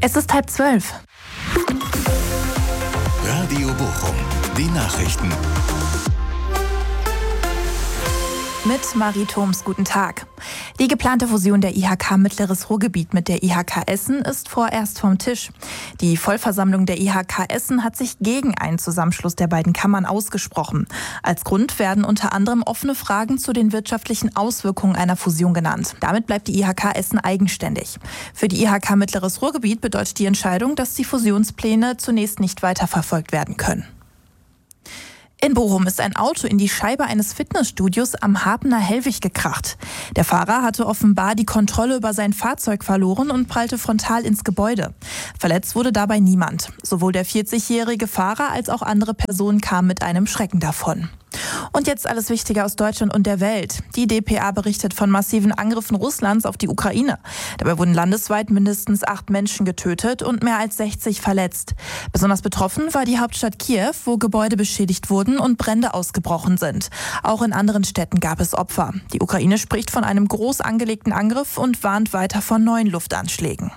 Es ist 11:30. Radio Bochum, die Nachrichten. Mit Marie Thoms, guten Tag. Die geplante Fusion der IHK Mittleres Ruhrgebiet mit der IHK Essen ist vorerst vom Tisch. Die Vollversammlung der IHK Essen hat sich gegen einen Zusammenschluss der beiden Kammern ausgesprochen. Als Grund werden unter anderem offene Fragen zu den wirtschaftlichen Auswirkungen einer Fusion genannt. Damit bleibt die IHK Essen eigenständig. Für die IHK Mittleres Ruhrgebiet bedeutet die Entscheidung, dass die Fusionspläne zunächst nicht weiterverfolgt werden können. In Bochum ist ein Auto in die Scheibe eines Fitnessstudios am Harpener Hellwig gekracht. Der Fahrer hatte offenbar die Kontrolle über sein Fahrzeug verloren und prallte frontal ins Gebäude. Verletzt wurde dabei niemand. Sowohl der 40-jährige Fahrer als auch andere Personen kamen mit einem Schrecken davon. Und jetzt alles Wichtige aus Deutschland und der Welt. Die dpa berichtet von massiven Angriffen Russlands auf die Ukraine. Dabei wurden landesweit mindestens 8 Menschen getötet und mehr als 60 verletzt. Besonders betroffen war die Hauptstadt Kiew, wo Gebäude beschädigt wurden und Brände ausgebrochen sind. Auch in anderen Städten gab es Opfer. Die Ukraine spricht von einem groß angelegten Angriff und warnt weiter vor neuen Luftanschlägen.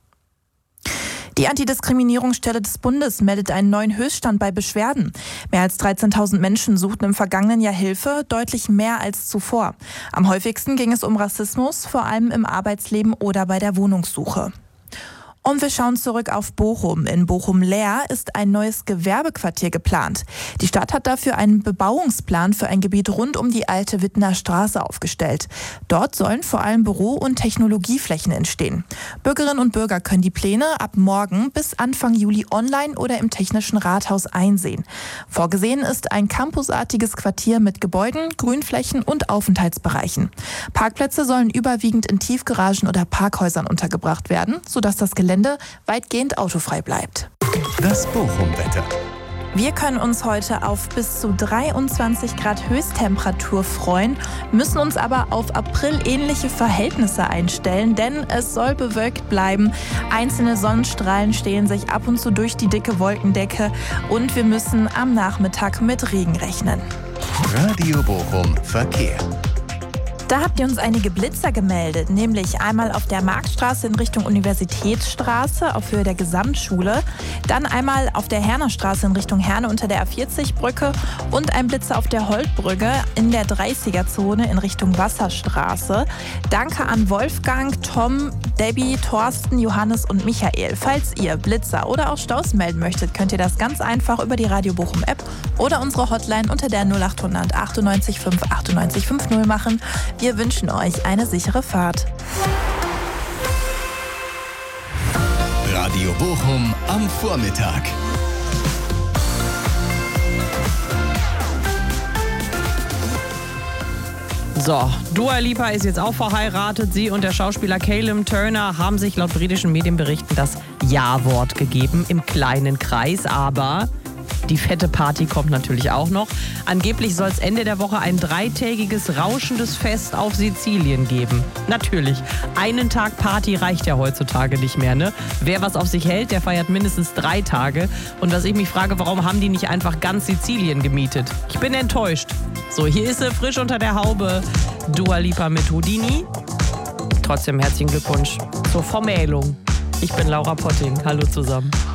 Die Antidiskriminierungsstelle des Bundes meldet einen neuen Höchststand bei Beschwerden. Mehr als 13.000 Menschen suchten im vergangenen Jahr Hilfe, deutlich mehr als zuvor. Am häufigsten ging es um Rassismus, vor allem im Arbeitsleben oder bei der Wohnungssuche. Und wir schauen zurück auf Bochum. In Bochum-Leer ist ein neues Gewerbequartier geplant. Die Stadt hat dafür einen Bebauungsplan für ein Gebiet rund um die alte Wittener Straße aufgestellt. Dort sollen vor allem Büro- und Technologieflächen entstehen. Bürgerinnen und Bürger können die Pläne ab morgen bis Anfang Juli online oder im Technischen Rathaus einsehen. Vorgesehen ist ein campusartiges Quartier mit Gebäuden, Grünflächen und Aufenthaltsbereichen. Parkplätze sollen überwiegend in Tiefgaragen oder Parkhäusern untergebracht werden, sodass das Gelände weitgehend autofrei bleibt. Das Bochum-Wetter. Wir können uns heute auf bis zu 23 Grad Höchsttemperatur freuen, müssen uns aber auf aprilähnliche Verhältnisse einstellen, denn es soll bewölkt bleiben. Einzelne Sonnenstrahlen stehen sich ab und zu durch die dicke Wolkendecke und wir müssen am Nachmittag mit Regen rechnen. Radio Bochum Verkehr. Da habt ihr uns einige Blitzer gemeldet, nämlich einmal auf der Marktstraße in Richtung Universitätsstraße auf Höhe der Gesamtschule, dann einmal auf der Hernerstraße in Richtung Herne unter der A40-Brücke und ein Blitzer auf der Holtbrücke in der 30er-Zone in Richtung Wasserstraße. Danke an Wolfgang, Tom, Debbie, Thorsten, Johannes und Michael. Falls ihr Blitzer oder auch Staus melden möchtet, könnt ihr das ganz einfach über die Radio Bochum App oder unsere Hotline unter der 0800 98 5 98 50 machen. Wir wünschen euch eine sichere Fahrt. Radio Bochum am Vormittag. So, Dua Lipa ist jetzt auch verheiratet. Sie und der Schauspieler Callum Turner haben sich laut britischen Medienberichten das Ja-Wort gegeben im kleinen Kreis, aber die fette Party kommt natürlich auch noch. Angeblich soll es Ende der Woche ein 3-tägiges rauschendes Fest auf Sizilien geben. Natürlich, einen Tag Party reicht ja heutzutage nicht mehr, ne? Wer was auf sich hält, der feiert mindestens 3 Tage. Und was ich mich frage, warum haben die nicht einfach ganz Sizilien gemietet? Ich bin enttäuscht. So, hier ist sie frisch unter der Haube. Dua Lipa mit Houdini. Trotzdem herzlichen Glückwunsch zur Vermählung. Ich bin Laura Potting. Hallo zusammen.